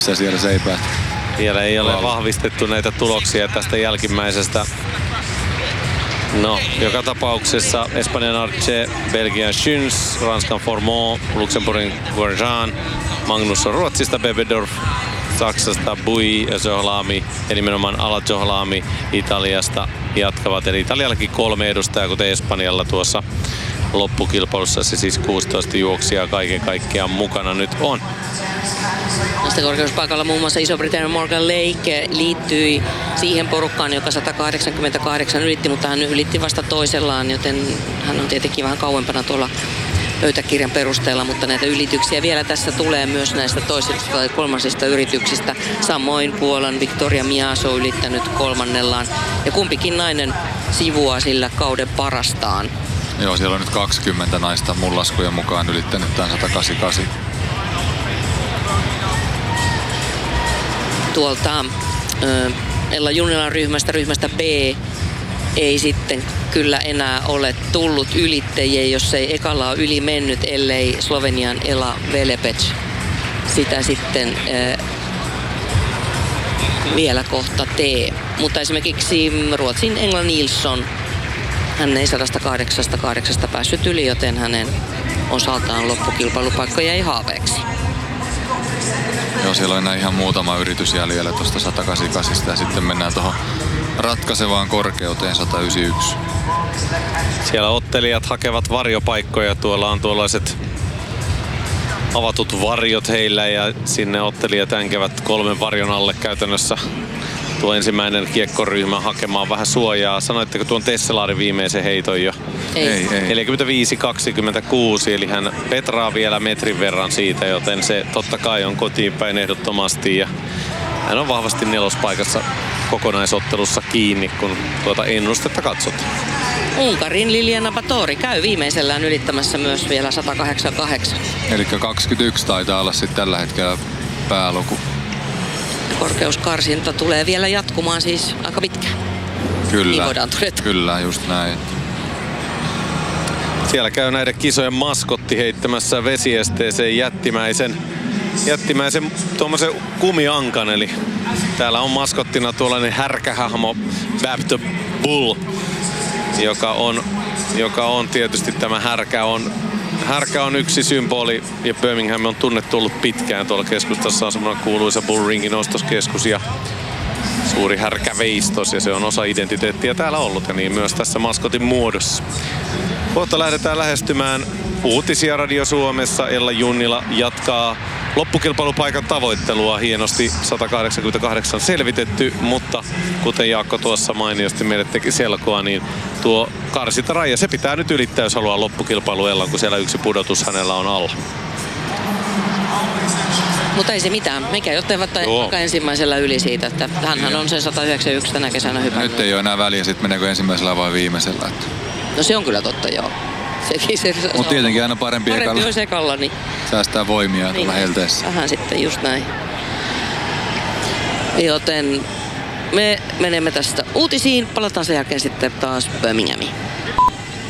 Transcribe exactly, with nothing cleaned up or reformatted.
Se siellä seipäät. Vielä ei ole vahvistettu näitä tuloksia tästä jälkimmäisestä. No, joka tapauksessa Espanjan Arce, Belgian Schüns, Ranskan Formont, Luxemburgin Guerjean, Magnus on Ruotsista, Bebedorf, Saksasta Bui ja Zohlami, ja nimenomaan Ala Zohlami Italiasta jatkavat. Eli Italiallakin kolme edustajaa, kuten Espanjalla tuossa loppukilpailussa. Se siis kuusitoista juoksijaa kaiken kaikkiaan mukana nyt on. Tästä korkeuspaikalla muun muassa Iso-Britannian Morgan Lake liittyi siihen porukkaan, joka sata kahdeksankymmentäkahdeksan ylitti, mutta hän ylitti vasta toisellaan, joten hän on tietenkin vähän kauempana tuolla pöytäkirjan perusteella, mutta näitä ylityksiä vielä tässä tulee myös näistä toisista tai kolmansista yrityksistä. Samoin Puolan Victoria Miaso ylittänyt kolmannellaan, ja kumpikin nainen sivuaa sillä kauden parastaan. Joo, siellä on nyt kaksikymmentä naista mun laskujen mukaan ylittänyt tämän sata kahdeksankymmentäkahdeksan. Tuolta Ella Junnilan ryhmästä, ryhmästä B, ei sitten kyllä enää ole tullut ylittäjiä, jos ei ekalla ole yli mennyt, ellei Slovenian Ela Velepec sitä sitten äh, vielä kohta tee. Mutta esimerkiksi Ruotsin Engla Nilsson, hän ei sata kahdeksankymmentäkahdeksan päässyt yli, joten hänen osaltaan loppukilpailupaikka jäi haaveeksi. Joo, siellä on enää ihan muutama yritys jäljellä tuosta sata kahdeksankymmentäkahdeksan ja sitten mennään tuohon ratkaisevaan korkeuteen sata yhdeksänkymmentäyksi. Siellä ottelijat hakevat varjopaikkoja. Tuolla on tuollaiset avatut varjot heillä ja sinne ottelijat änkevät kolmen varjon alle käytännössä tuo ensimmäinen kiekkoryhmä hakemaan vähän suojaa. Sanoitteko tuon Tesselaarin viimeisen heiton jo? Ei. ei, ei. neljäkymmentäviisi kaksikymmentäkuusi, eli hän petraa vielä metrin verran siitä, joten se totta kai on kotiin päin ehdottomasti. Ja hän on vahvasti nelospaikassa kokonaisottelussa kiinni, kun tuota ennustetta katsotaan. Unkarin Liliana Báthori käy viimeisellään ylittämässä myös vielä sata kahdeksankymmentäkahdeksan. Eli kaksikymmentäyksi taitaa olla sitten tällä hetkellä pääluku. Korkeuskarsinta tulee vielä jatkumaan siis aika pitkään. Kyllä, niin voidaan todeta. Kyllä, just näin. Siellä käy näiden kisojen maskotti heittämässä vesiesteeseen jättimäisen, jättimäisen tuommoisen kumiankan. Eli täällä on maskottina tuollainen härkähahmo Bab the Bull, joka on, joka on tietysti tämä härkä on Härkä on yksi symboli ja Birmingham on tunnettu ollut pitkään. Tuolla keskustassa on semmoinen kuuluisa Bull Ringin ostoskeskus ja suuri härkäveistos, ja se on osa identiteettiä täällä ollut ja niin myös tässä maskotin muodossa. Kohta lähdetään lähestymään uutisia Radio Suomessa. Ella Junnila jatkaa loppukilpailupaikan tavoittelua. Hienosti sata kahdeksankymmentäkahdeksan selvitetty, mutta kuten Jaakko tuossa mainiosti meille teki selkoa, niin tuo karsintaraja, se pitää nyt ylittää, jos haluaa loppukilpailu Ellan, kun siellä yksi pudotus hänellä on alla. Mutta ei se mitään. Mikä jottevat aika ensimmäisellä yli siitä, että hänhän on sen sata yhdeksänkymmentäyksi tänä kesänä hypännyt. Nyt ei ole enää väliä, sitten meneekö ensimmäisellä vai viimeisellä. Että... No se on kyllä totta, joo. Sekin se, se mutta tietenkin aina parempi, parempi ekalla. olisi ekalla, niin säästää voimia niin, tuolla helteessä. Vähän sitten just näin. Joten me menemme tästä uutisiin. Palataan sen jälkeen sitten taas Birminghamiin.